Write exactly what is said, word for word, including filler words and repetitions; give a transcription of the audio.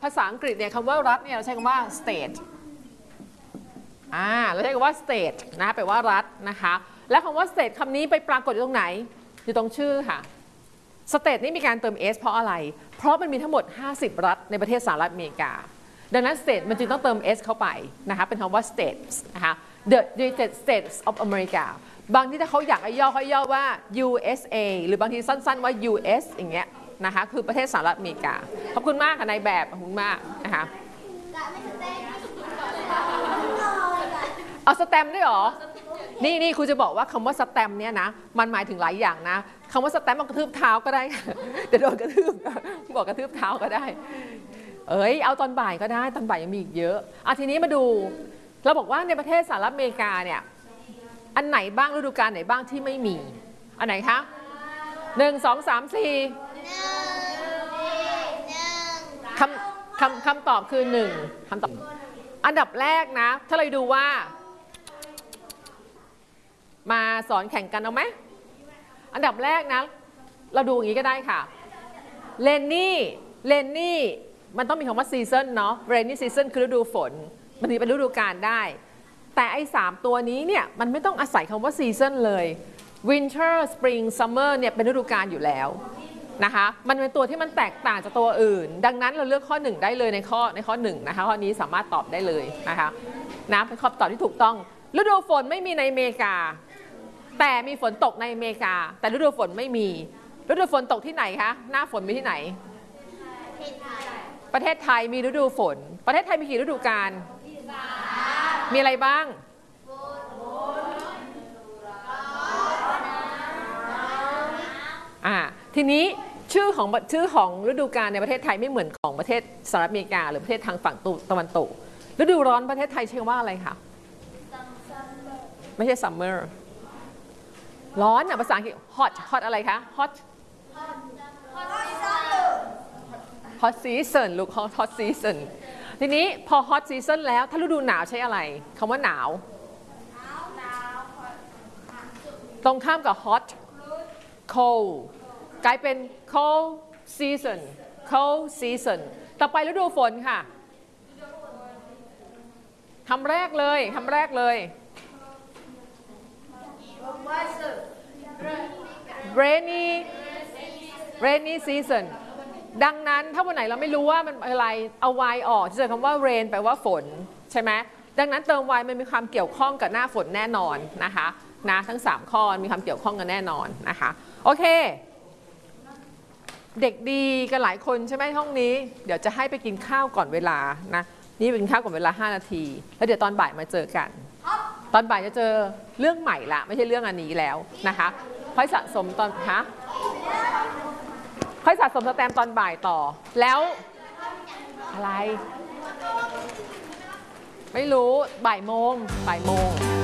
ภาษาอังกฤษเนี่ยคำว่ารัฐเนี่ยเราใช้คำว่า state อ่าเราใช้คำว่า state นะแปลว่ารัฐนะคะและคำว่า state คำนี้ไปปรากฏอยู่ตรงไหนอยู่ตรงชื่อค่ะ state นี่มีการเติม s เพราะอะไรเพราะมันมีทั้งหมดห้าสิบรัฐในประเทศสหรัฐอเมริกาดังนั้น state มันจึงต้องเติม s เข้าไปนะคะเป็นคำว่า states นะคะ the United States of America บางที่ถ้าเขาอยากให้ย่อเขาย่อว่า ยู เอส เอ หรือบางทีสั้นๆว่า ยู เอส อย่างเงี้ยนะคะคือประเทศสหรัฐอเมริกาขอบคุณมากค่ะนายแบบขอบคุณมากนะคะเอาสแตมป์ด้วยหรอนี่นี่ครูจะบอกว่าคำว่าสแตมป์เนี่ยนะมันหมายถึงหลายอย่างนะคำว่าสแตมป์มันกระทืบเท้าก็ได้เดี๋ยวโดนกระทืบบอกกระทืบเท้าก็ได้เอ้ยเอาตอนบ่ายก็ได้ตอนบ่ายยังมีอีกเยอะอ่ะทีนี้มาดูเราบอกว่าในประเทศสหรัฐอเมริกาเนี่ยอันไหนบ้างฤดูกาลไหนบ้างที่ไม่มีอันไหนคะหนึ่งสองสามสี่คำคำคำตอบคือหนึ่งคำตอบอันดับแรกนะถ้าเราดูว่ามาสอนแข่งกันเอาไหมอันดับแรกนะเราดูอย่างนี้ก็ได้ค่ะเลนนี่เลนนี่มันต้องมีคำว่าซีซันเนาะเรนนี่ซีซันคือฤดูฝนมันถึงเป็นฤดูกาลได้แต่ไอ้สามตัวนี้เนี่ยมันไม่ต้องอาศัยคำว่าซีซันเลย Winter Spring Summer เนี่ยเป็นฤดูกาลอยู่แล้วนะคะมันเป็นตัวที่มันแตกต่างจากตัวอื่นดังนั้นเราเลือกข้อหนึ่งได้เลยในข้อในข้อหนึ่งนะคะข้อนี้สามารถตอบได้เลยนะคะนะเป็นคำตอบที่ถูกต้องฤดูฝนไม่มีในอเมริกาแต่มีฝนตกในอเมริกาแต่ฤดูฝนไม่มีฤดูฝนตกที่ไหนคะหน้าฝนมีที่ไหนประเทศไทยมีฤดูฝนประเทศไทยมีกี่ฤดูกาลมีอะไรบ้างอ่าทีนี้ชื่อของชื่อของฤดูกาลในประเทศไทยไม่เหมือนของประเทศสหรัฐอเมริกาหรือประเทศทางฝั่งตะวันตกฤดูร้อนประเทศไทยชื่อว่าอะไรคะไม่ใช่ summer ร้อนอ่ะภาษาอังกฤษ hot hot อะไรคะ hot hot season ลูก hot season ทีนี้พอ hot season แล้วถ้าฤดูหนาวใช้อะไรคำว่าหนาวตรงข้ามกับ hot cold กลายเป็น cold season cold season ต่อไปฤดูฝนค่ะคำแรกเลยคำแรกเลย rainy rainy season ดังนั้นถ้าวันไหนเราไม่รู้ว่ามันอะไรเอา y ออกจะเจอคำว่า rain แปลว่าฝนใช่ไหมดังนั้นเติม y มันมีความเกี่ยวข้องกับหน้าฝนแน่นอนนะคะนะทั้งสามข้อมีความเกี่ยวข้องกันแน่นอนนะคะโอเคเด็กดีกันหลายคนใช่ไหมห้องนี้เดี๋ยวจะให้ไปกินข้าวก่อนเวลานะนี่เป็นข้าวก่อนเวลาห้านาทีแล้วเดี๋ยวตอนบ่ายมาเจอกันตอนบ่ายจะเจอเรื่องใหม่ละไม่ใช่เรื่องอันนี้แล้วนะคะค่อยสะสมตอนคะค่อยสะสมสแตมป์ตอนบ่ายต่อแล้วอะไรไม่รู้บ่ายโมงบ่ายโมง